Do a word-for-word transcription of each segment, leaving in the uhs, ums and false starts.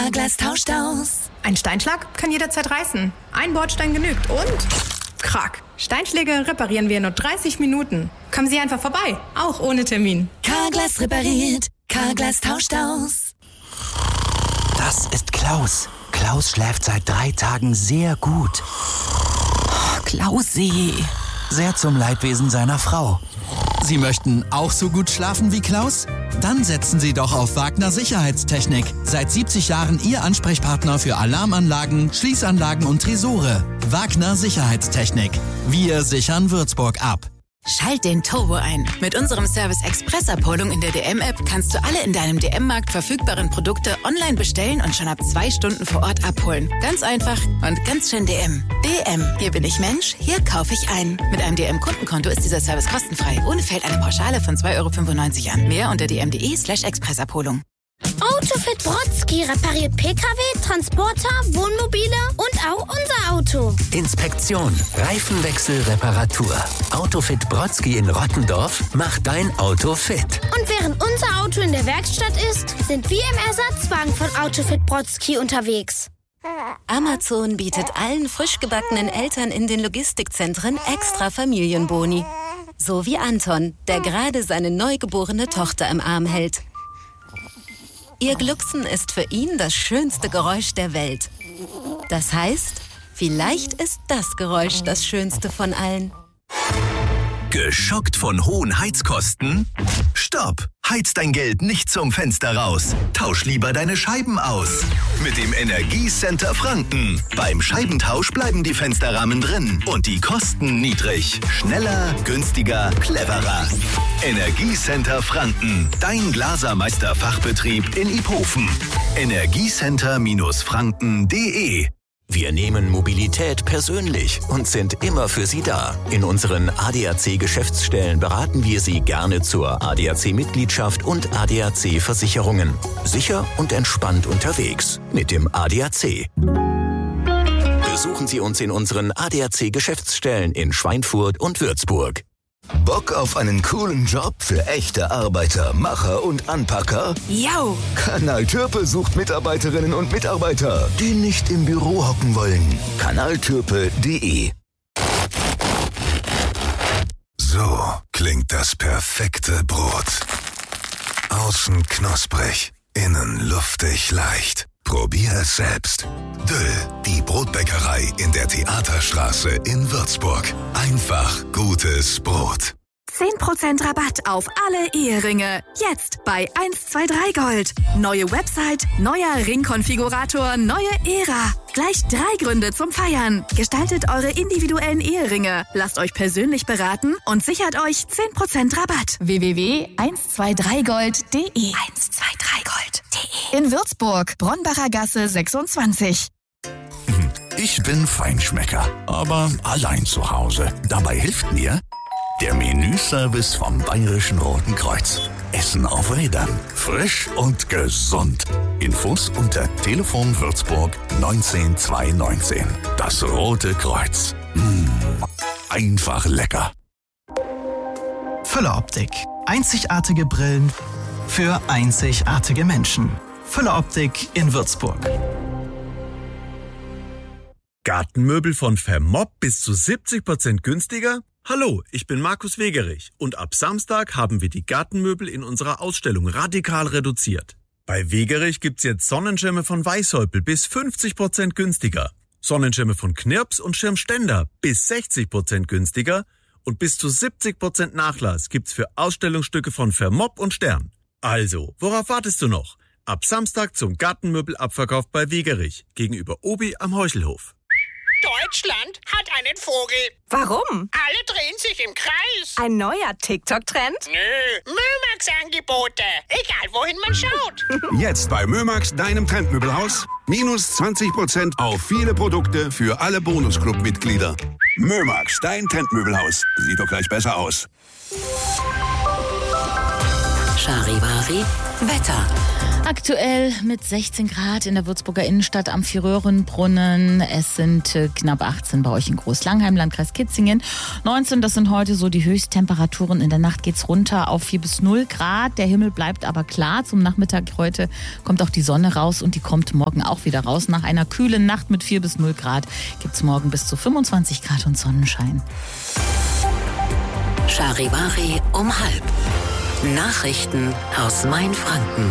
Carglass tauscht aus. Ein Steinschlag kann jederzeit reißen. Ein Bordstein genügt und... Krack. Steinschläge reparieren wir in nur dreißig Minuten. Kommen Sie einfach vorbei, auch ohne Termin. Carglass repariert. Carglass tauscht aus. Das ist Klaus. Klaus schläft seit drei Tagen sehr gut. Oh, Klausi. Sehr zum Leidwesen seiner Frau. Sie möchten auch so gut schlafen wie Klaus? Dann setzen Sie doch auf Wagner Sicherheitstechnik. Seit siebzig Jahren Ihr Ansprechpartner für Alarmanlagen, Schließanlagen und Tresore. Wagner Sicherheitstechnik. Wir sichern Würzburg ab. Schalt den Turbo ein. Mit unserem Service Express-Abholung in der D M-App kannst du alle in deinem D M-Markt verfügbaren Produkte online bestellen und schon ab zwei Stunden vor Ort abholen. Ganz einfach und ganz schön D M. D M, hier bin ich Mensch, hier kaufe ich ein. Mit einem D M-Kundenkonto ist dieser Service kostenfrei. Ohne fällt eine Pauschale von zwei Euro fünfundneunzig an. Mehr unter dm.de slash Expressabholung. Autofit Brodsky repariert P K W, Transporter, Wohnmobile und auch unser Auto. Inspektion, Reifenwechsel, Reparatur. Autofit Brodsky in Rottendorf macht dein Auto fit. Und während unser Auto in der Werkstatt ist, sind wir im Ersatzwagen von Autofit Brodsky unterwegs. Amazon bietet allen frisch gebackenen Eltern in den Logistikzentren extra Familienboni. So wie Anton, der gerade seine neugeborene Tochter im Arm hält. Ihr Glucksen ist für ihn das schönste Geräusch der Welt. Das heißt, vielleicht ist das Geräusch das schönste von allen. Geschockt von hohen Heizkosten? Stopp! Heiz dein Geld nicht zum Fenster raus. Tausch lieber deine Scheiben aus. Mit dem Energiecenter Franken. Beim Scheibentausch bleiben die Fensterrahmen drin und die Kosten niedrig. Schneller, günstiger, cleverer. Energiecenter Franken. Dein Glasermeister-Fachbetrieb in Iphofen. Energiecenter Franken punkt de. Wir nehmen Mobilität persönlich und sind immer für Sie da. In unseren A D A C-Geschäftsstellen beraten wir Sie gerne zur A D A C-Mitgliedschaft und A D A C-Versicherungen. Sicher und entspannt unterwegs mit dem A D A C. Besuchen Sie uns in unseren A D A C-Geschäftsstellen in Schweinfurt und Würzburg. Bock auf einen coolen Job für echte Arbeiter, Macher und Anpacker? Yo! Kanal Türpe sucht Mitarbeiterinnen und Mitarbeiter, die nicht im Büro hocken wollen. kanaltürpe punkt de. So klingt das perfekte Brot. Außen knusprig, innen luftig leicht. Probier es selbst. Döll, die Brotbäckerei in der Theaterstraße in Würzburg. Einfach gutes Brot. zehn Prozent Rabatt auf alle Eheringe. Jetzt bei eins zwei drei Gold. Neue Website, neuer Ringkonfigurator, neue Ära. Gleich drei Gründe zum Feiern. Gestaltet eure individuellen Eheringe. Lasst euch persönlich beraten und sichert euch zehn Prozent Rabatt. w w w punkt eins zwei drei gold punkt de eins zwei drei gold punkt de. In Würzburg, Bronnbacher Gasse sechsundzwanzig. Ich bin Feinschmecker, aber allein zu Hause. Dabei hilft mir der Menüservice vom Bayerischen Roten Kreuz. Essen auf Rädern. Frisch und gesund. Infos unter Telefon Würzburg neunzehn zweihundertneunzehn. Das Rote Kreuz. Mmh, einfach lecker. Fülle Optik. Einzigartige Brillen für einzigartige Menschen. Fülle Optik in Würzburg. Gartenmöbel von Vermopp bis zu siebzig Prozent günstiger? Hallo, ich bin Markus Wegerich und ab Samstag haben wir die Gartenmöbel in unserer Ausstellung radikal reduziert. Bei Wegerich gibt's jetzt Sonnenschirme von Weißhäupl bis fünfzig Prozent günstiger, Sonnenschirme von Knirps und Schirmständer bis sechzig Prozent günstiger und bis zu siebzig Prozent Nachlass gibt's für Ausstellungsstücke von Vermopp und Stern. Also, worauf wartest du noch? Ab Samstag zum Gartenmöbelabverkauf bei Wegerich gegenüber Obi am Heuchelhof. Deutschland hat einen Vogel. Warum? Alle drehen sich im Kreis. Ein neuer TikTok-Trend? Nö, Mömax-Angebote. Egal, wohin man schaut. Jetzt bei Mömax, deinem Trendmöbelhaus. Minus zwanzig Prozent auf viele Produkte für alle Bonusclub-Mitglieder. Mömax, dein Trendmöbelhaus. Sieht doch gleich besser aus. Charivari Wetter. Aktuell mit sechzehn Grad in der Würzburger Innenstadt am Vierröhrenbrunnen. Es sind äh, knapp achtzehn bei euch in Großlangheim, Landkreis Kitzingen. neunzehn, das sind heute so die Höchsttemperaturen. In der Nacht geht's runter auf vier bis null Grad. Der Himmel bleibt aber klar. Zum Nachmittag heute kommt auch die Sonne raus und die kommt morgen auch wieder raus. Nach einer kühlen Nacht mit vier bis null Grad gibt's morgen bis zu fünfundzwanzig Grad und Sonnenschein. Charivari um halb. Nachrichten aus Mainfranken.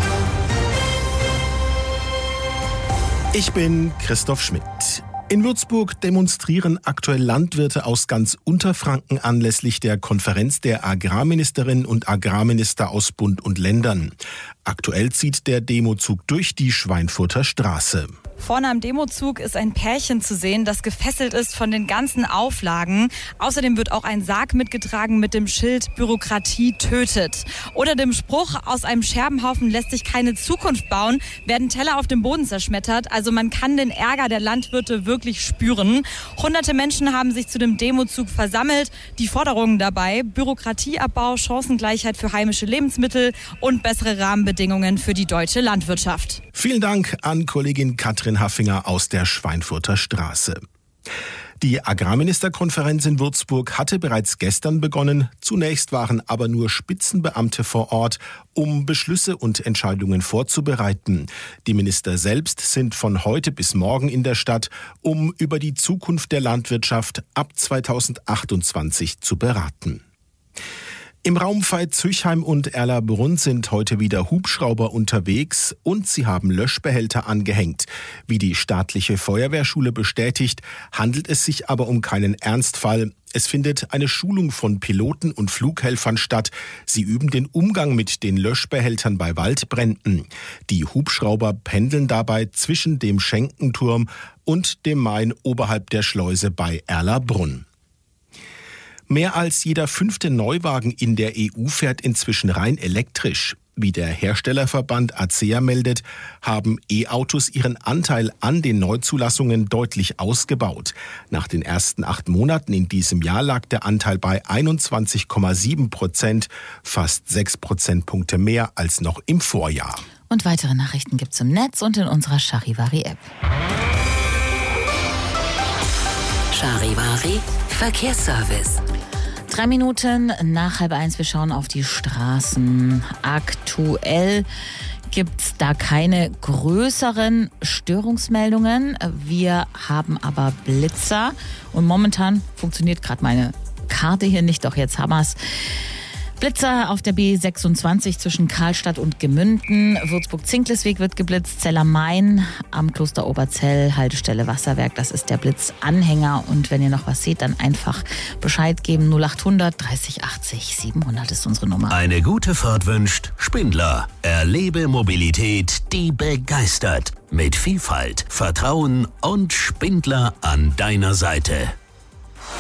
Ich bin Christoph Schmidt. In Würzburg demonstrieren aktuell Landwirte aus ganz Unterfranken anlässlich der Konferenz der Agrarministerinnen und Agrarminister aus Bund und Ländern. Aktuell zieht der Demozug durch die Schweinfurter Straße. Vorne am Demozug ist ein Pärchen zu sehen, das gefesselt ist von den ganzen Auflagen. Außerdem wird auch ein Sarg mitgetragen mit dem Schild Bürokratie tötet. Oder dem Spruch, aus einem Scherbenhaufen lässt sich keine Zukunft bauen, werden Teller auf dem Boden zerschmettert. Also man kann den Ärger der Landwirte wirklich spüren. Hunderte Menschen haben sich zu dem Demozug versammelt. Die Forderungen dabei: Bürokratieabbau, Chancengleichheit für heimische Lebensmittel und bessere Rahmenbedingungen für die deutsche Landwirtschaft. Vielen Dank an Kollegin Katrin Haffinger aus der Schweinfurter Straße. Die Agrarministerkonferenz in Würzburg hatte bereits gestern begonnen. Zunächst waren aber nur Spitzenbeamte vor Ort, um Beschlüsse und Entscheidungen vorzubereiten. Die Minister selbst sind von heute bis morgen in der Stadt, um über die Zukunft der Landwirtschaft ab zweitausendachtundzwanzig zu beraten. Im Raum Veitshöchheim und Erlabrunn sind heute wieder Hubschrauber unterwegs und sie haben Löschbehälter angehängt. Wie die staatliche Feuerwehrschule bestätigt, handelt es sich aber um keinen Ernstfall. Es findet eine Schulung von Piloten und Flughelfern statt. Sie üben den Umgang mit den Löschbehältern bei Waldbränden. Die Hubschrauber pendeln dabei zwischen dem Schenkenturm und dem Main oberhalb der Schleuse bei Erlabrunn. Mehr als jeder fünfte Neuwagen in der E U fährt inzwischen rein elektrisch. Wie der Herstellerverband A C E A meldet, haben E-Autos ihren Anteil an den Neuzulassungen deutlich ausgebaut. Nach den ersten acht Monaten in diesem Jahr lag der Anteil bei einundzwanzig Komma sieben Prozent, fast sechs Prozentpunkte mehr als noch im Vorjahr. Und weitere Nachrichten gibt's im Netz und in unserer Charivari-App. Charivari Verkehrsservice. Drei Minuten nach halb eins, wir schauen auf die Straßen. Aktuell gibt's da keine größeren Störungsmeldungen. Wir haben aber Blitzer und momentan funktioniert gerade meine Karte hier nicht, doch jetzt haben wir's. Blitzer auf der B sechsundzwanzig zwischen Karlstadt und Gemünden. Würzburg-Zinklesweg wird geblitzt. Zeller-Main am Kloster Oberzell, Haltestelle Wasserwerk. Das ist der Blitzanhänger. Und wenn ihr noch was seht, dann einfach Bescheid geben. null achthundert dreißig achtzig siebenhundert ist unsere Nummer. Eine gute Fahrt wünscht Spindler. Erlebe Mobilität, die begeistert. Mit Vielfalt, Vertrauen und Spindler an deiner Seite.